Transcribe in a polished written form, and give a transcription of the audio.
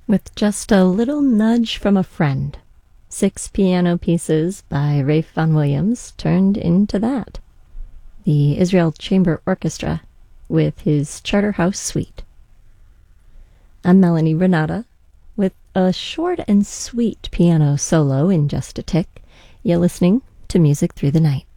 With just a little nudge from a friend, 6 piano pieces by Ralph Vaughan Williams turned into that. The Israel Chamber Orchestra with his Charterhouse Suite. I'm Melanie Renata with a short and sweet piano solo in just a tick. You're listening to Music Through the Night.